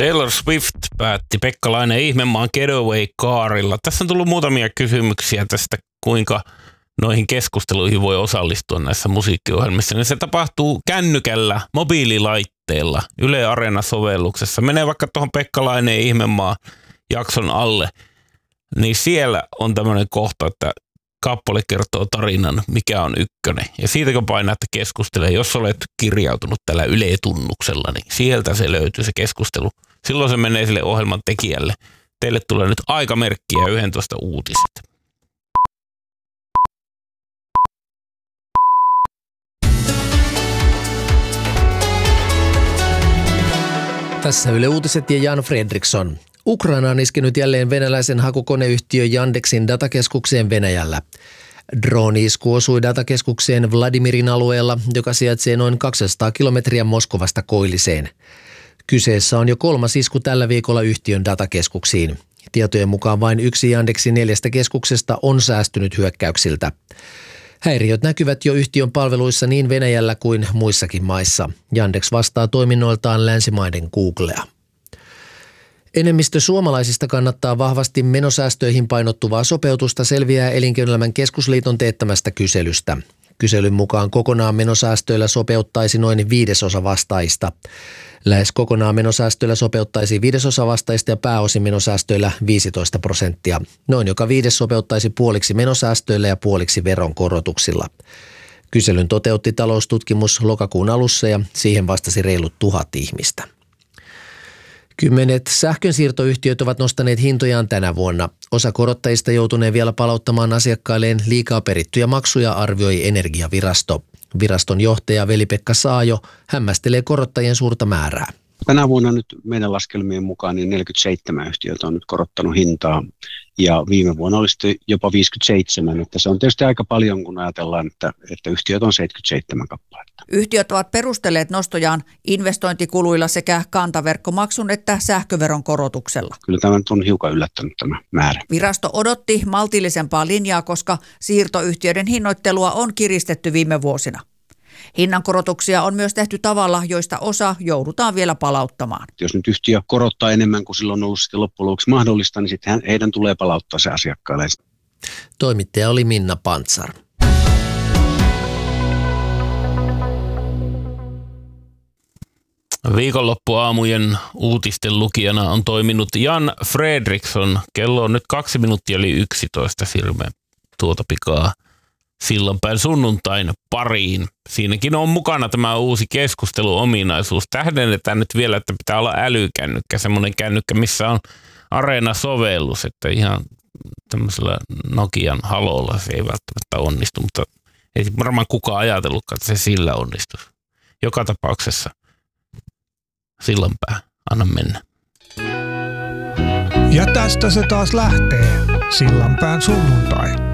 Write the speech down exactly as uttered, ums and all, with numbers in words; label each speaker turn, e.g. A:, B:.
A: Taylor Swift päätti Pekka Laine Ihmemaan Getaway-kaarilla. Tässä on tullut muutamia kysymyksiä tästä, kuinka noihin keskusteluihin voi osallistua näissä musiikkiohjelmissa. Se tapahtuu kännykällä, mobiililaitteella, Yle Areena-sovelluksessa. Menee vaikka tuohon Pekka Laine Ihmemaa jakson alle, niin siellä on tämmöinen kohta, että kappale kertoo tarinan, mikä on ykkönen. Ja siitä kun painaa, että keskustelee, jos olet kirjautunut tällä Yle-tunnuksella, niin sieltä se löytyy se keskustelu. Silloin se menee sille ohjelman tekijälle. Teille tulee nyt aikamerkki ja yhdentoista uutiset.
B: Tässä Yle Uutiset ja Jan Fredriksson. Ukraina on iskenyt jälleen venäläisen hakukoneyhtiö Yandexin datakeskukseen Venäjällä. Drooni-isku osui datakeskukseen Vladimirin alueella, joka sijaitsee noin kaksisataa kilometriä Moskovasta koilliseen. Kyseessä on jo kolmas isku tällä viikolla yhtiön datakeskuksiin. Tietojen mukaan vain yksi Yandexin neljästä keskuksesta on säästynyt hyökkäyksiltä. Häiriöt näkyvät jo yhtiön palveluissa niin Venäjällä kuin muissakin maissa. Yandex vastaa toiminnoiltaan länsimaiden Googlea. Enemmistö suomalaisista kannattaa vahvasti menosäästöihin painottuvaa sopeutusta, selviää Elinkeinoelämän keskusliiton teettämästä kyselystä. Kyselyn mukaan kokonaan menosäästöillä sopeuttaisi noin viidesosa vastaajista. Lähes kokonaan menosäästöillä sopeuttaisi viidesosa vastaajista ja pääosin menosäästöillä viisitoista prosenttia. Noin joka viides sopeuttaisi puoliksi menosäästöillä ja puoliksi veronkorotuksilla. Kyselyn toteutti taloustutkimus lokakuun alussa ja siihen vastasi reilut tuhat ihmistä. Kymmenet sähkönsiirtoyhtiöt ovat nostaneet hintojaan tänä vuonna. Osa korottajista joutunee vielä palauttamaan asiakkailleen liikaa perittyjä maksuja, arvioi Energiavirasto. Viraston johtaja Veli-Pekka Saajo hämmästelee korottajien suurta määrää.
C: Tänä vuonna nyt meidän laskelmien mukaan niin neljäkymmentäseitsemän yhtiötä on nyt korottanut hintaa ja viime vuonna oli sitten jopa viisikymmentäseitsemän. Että se on tietysti aika paljon, kun ajatellaan, että, että yhtiöt on seitsemänkymmentäseitsemän kappaletta.
D: Yhtiöt ovat perustelleet nostojaan investointikuluilla sekä kantaverkkomaksun että sähköveron korotuksella.
C: Kyllä tämä on hiukan yllättänyt tämä määrä.
D: Virasto odotti maltillisempaa linjaa, koska siirtoyhtiöiden hinnoittelua on kiristetty viime vuosina. Hinnankorotuksia on myös tehty tavalla, joista osa joudutaan vielä palauttamaan.
C: Jos nyt yhtiö korottaa enemmän kuin silloin on ollut sitten loppujen lopuksi mahdollista, niin sitten heidän tulee palauttaa se asiakkaille.
B: Toimittaja oli Minna Pantsar.
A: Viikonloppuaamujen uutisten lukijana on toiminut Jan Fredriksson. Kello on nyt kaksi minuuttia yli yksitoista, siirrymme tuota pikaa sillanpäin sunnuntain pariin. Siinäkin on mukana tämä uusi keskusteluominaisuus. Tähdennetään nyt vielä, että pitää olla älykännykkä, semmoinen kännykkä, missä on Areena-sovellus, että ihan tämmöisellä Nokian halolla se ei välttämättä onnistu, mutta ei varmaan kukaan ajatellutkaan, että se sillä onnistuu. Joka tapauksessa sillanpää, anna mennä.
E: Ja tästä se taas lähtee, sillanpään sunnuntai.